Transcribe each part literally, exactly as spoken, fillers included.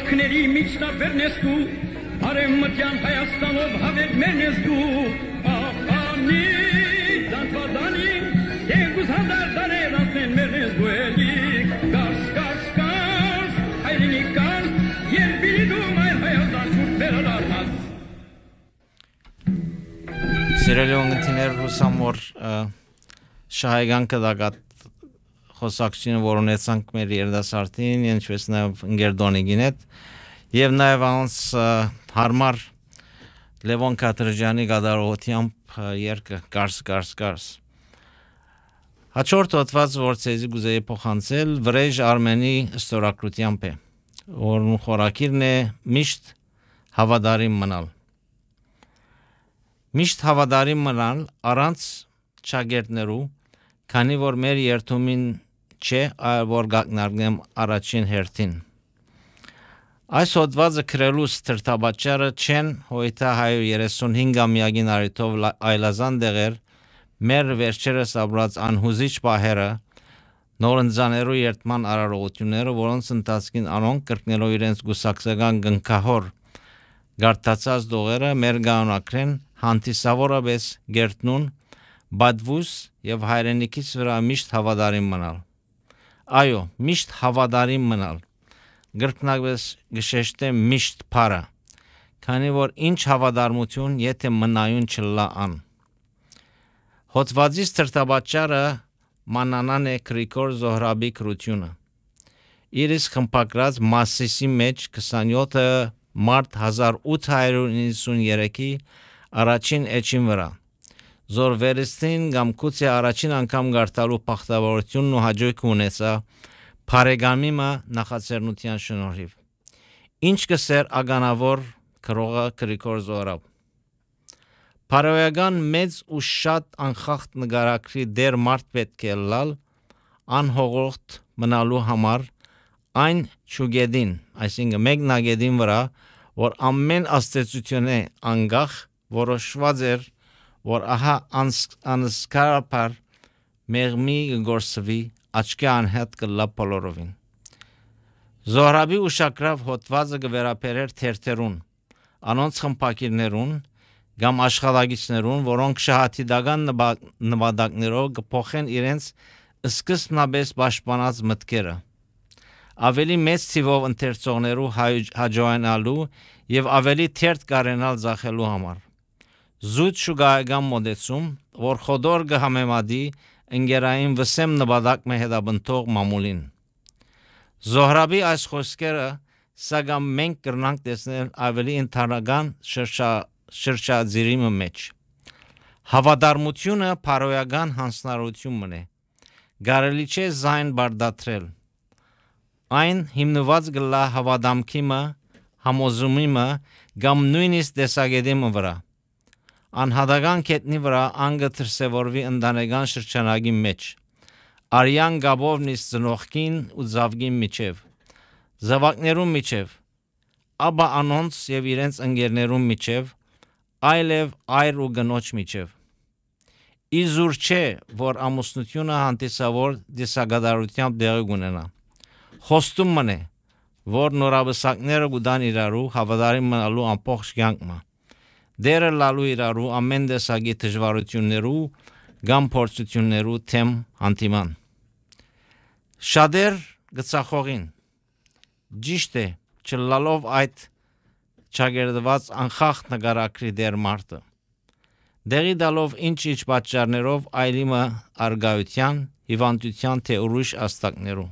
Ակների միջնաբերն ես դու, արևմտյան Հայաստանով հավերմերն ես դու, աղանի, դանթվադանի, երկուս հազար դարեր ասնեն մերն ես դու էլի, կարս, կարս, կարս, հայրինի կարս, երբիրի դու մայր Հայաստան շուտ վերադարնաս։ Սիրելի ունգընտիներ, հուսամ որ շահայգան կդագատ խոսակցությունը որ ունեցանք մեր երդասարտին, ինչպես նաև ընկերդոնիգին հետ, և նաև անց հարմար Լևոն Կատրաջյանի գադարողությամբ երկը կարս, կարս, կարս։ Հաջորդ հոդված, որ ցեզի գուզեի փոխանցել, Վրեժ Արմենի ստորագրությամբ է, որ խորակիրն է միշտ հավատարիմ մնալ։ Միշտ հավատարիմ մնալ առանց ճագերտներու, քանի որ մեր երթումին չէ, այլ որ գակնարկնեմ առաջին հերթին։ Այս հոդվածը գրելուց թրթաբաճարը չեն հոյթա հայու երեսունհինգամյակին արիթով այլազան դեղեր մեր վերջերս ապրած անհուզիչ պահերը նորընձաներու երթման արարողությունները, որոնց ընթացքին անոնք կրկնելով իրենց գուսակցական գնքահոր գարտացած դողերը մեր գանունակրեն հանդիսավորապես գերտնուն, բադվուս և հայրենիքից վրա միշտ հավատարիմ մնալ։ Այո, միշտ հավատարիմ մնալ, գրկնակվես գշեշտե միշտ պարը, քանի որ ինչ հավատարմություն, եթե մնայուն չլա ան։ Հոդվածից թրթաբաճարը մանանան է Գրիգոր Զոհրաբի կրությունը։ Իրիս խմպակրած Մասիսի մեջ քսանյոթը մարտ հազար ութ հարյուր նինսունյերեքի առաջին էջին վրա։ Զորվերստին գամքուցի առաջին անգամ գարտալու պախտավորությունն ու հաջույք ունեցա պարեգամիմը նախաձեռնության շնորհիվ։ Ինչ կսեր ագանավոր կրողը Գրիգոր Զոհրաբ։ Պարոյական մեծ ու շատ անխախտ նգարակրի դեր մարդ պետք է լալ անհողորտ մնալու համար այն չուգեդին, այսինքն մեկնագեդին վրա, որ ամեն աստեցություն է անգախ որոշված էր, որ ահա անսկարապար մեղմի գործվի աչքի անհետ կլա բոլորովին։ Զոհրաբի ուշակրավ հոդվածը գվերապերեր թերթերուն, անոնց խմպակիրներուն, գամ աշխատագիցներուն, որոնք շահաթիդական նվադակներով կփոխեն իրենց սկզբնապես պաշտպանած մտքերը, ավելի մեծ թիվով ընթերցողներու հաջողանալու և ավելի թերթ կարենալ ձախելու համար։ Զուտ շուգայական մոդեցում, որ խոդոր գհամեմադի ընգերային վսեմ նվադակ մե հետաբնթող մամուլին։ Զոհրաբի այս խոսքերը սակամ մենք կրնանք տեսնել ավելի ընդհանրական շրջաձիրիմը մեջ։ Հավատարմությունը փարոյական հանձնարարությունն է, կարելի չէ զայն բարդատրել։ Այն հիմնված գլա հավադամքիմը, համոզումիմը կամ նույնիսկ տեսակետիմը վրա։ Անհատական կետնի վրա անգը թրսևորվի ընտանեկան շրջանագի մեջ, արյան գաբովնից ծնողքին ու զավգին միջև, զավակներուն միջև, աբա անոնց և իրենց ընկերներուն միջև, այլև այր ու գնոջ միջև։ Իզուր չէ, որ ամուսնությունը հանդիսավոր դիսագադարությամբ դեղի կունենա։ Խոստում մն է, որ նորաբսակները կուտան իրարու հավատարիմ մնալու ամբողջ կյանքը, դերը լալու իրարու ամեն տեսակի դժվարություններու կամ փորձություններու թեմ հանդիման։ Շատեր գծախողին, ճիշտ է, չլալով այդ չագերդված անխախտ նկարակրի դեր մարդը, դեղի դալով ինչ-ինչ պատճառներով այլիմը արգայության, հիվանդության թե ուրիշ աստակներու։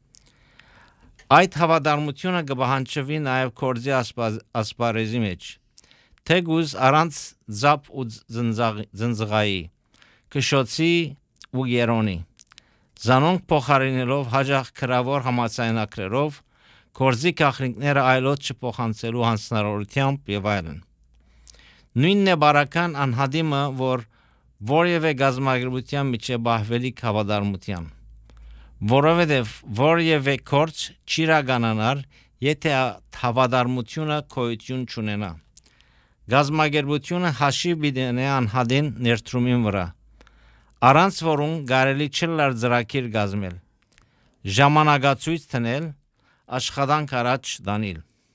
Այդ հավատարմությունը կպահանջվի նաև գործի ասպարեզի մեջ, թեգուզ առանց ձապ ու ձնձղայի, կշոցի ու գերոնի, զանոնք փոխարինելով հաջող քրավոր համացայնակրերով, գործի կախրինքները այլոց չփոխանցելու հանձնարարությամբ և այլն։ Նույնն է բարական անհադիմը, որ որևէ գազམ་ագրության միջև բահվելիք հավատարմության, որովհետև որևէ գործ չիրականանար, եթե հավատարմությունը գոյություն չունենա։ Գազམ་ագրությունը հաշիվ պիտի ունի անհատին ներդրումին վրա, առանց որուն կարելի չլար ծրագիր կազմել, ժամանակացույց տնել, աշխատանք առաջ տանել։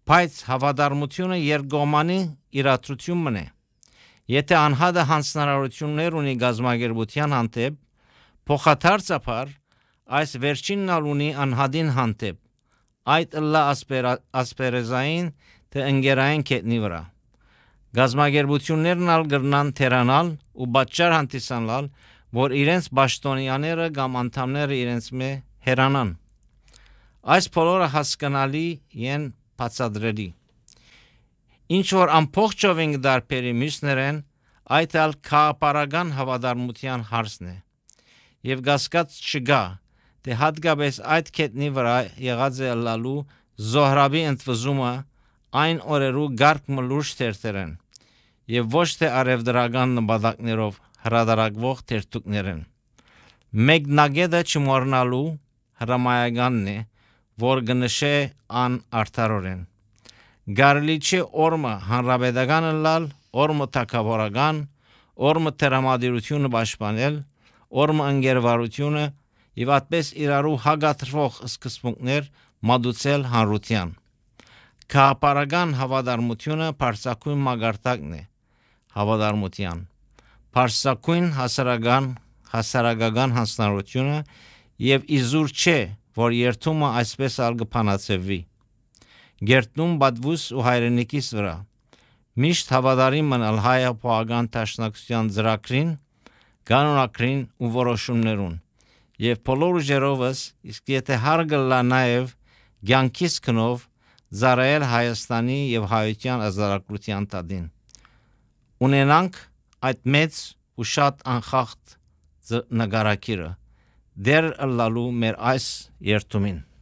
Բայց հավատարմությունը երկկողմանի իրադրություն մնե։ Եթե անհատը հանձնարարություններ ունի գազագերբության հանդեպ, փոխադարձաբար այս վերջինն ալ ունի անհատին հանդեպ, այդ ըլլա ասպերեզային թե ընկերային կետնի վրա։ Գազագերբություններն ալ գրնան թերանալ ու պատճառ հանդիսանալ, որ իրենց պաշտոնյաները կամ անդամները իրենց մե հերանան։ Այս բոլորը հասկանալի են բացատրելի։ Ինչ որ ամբողջովին դարբերի մյուսներեն, այդ ալ քահապարական հավատարմության հարցն է։ Եվ գասկած չկա, թե հատկապես այդ կետնի վրա եղած է լալու Զոհրաբի ընդվզումը այն օրերու գարկ մլուրջ թերթերեն եւ ոչ թե արևդրական նպատակներով հրադարակվող թերթուկներեն։ Մեկնագետը չմոռնալու հրամայականն է, որ գնշե ան արդարորեն։ Գարելի չէ օրմը հանրապետական լալ, օրմը թակավորական, օրմը տրամադրությունը պաշտպանել, օրմը ընկերվարությունը եւ այդպես իրարու հագատրվող սկզբունքներ մատուցել հանրության։ Քահապարական հավատարմությունը բարձակույն մագարտակն է հավատարմության։ Բարձակույն հասարակական հասարակական հանձնարարությունը եւ իզուր չէ, որ երթումը այսպես ալ կփանացվի։ Գերտնում բադվուս ու հայրենիքիս վրա միշտ հավատարիմ մնալ հայապահական տաշնակցության ծրագրին, կանոնակրին ու որոշումներուն եւ բոլոր ուժերովս, իսկ եթե հարգալա նաեւ ցանկիս քնով զարայել Հայաստանի եւ հայության ազատագրության տադին։ Ունենանք այդ մեծ ու շատ անխախտ նկարակիրը դեր լալու մեր այս երթումին։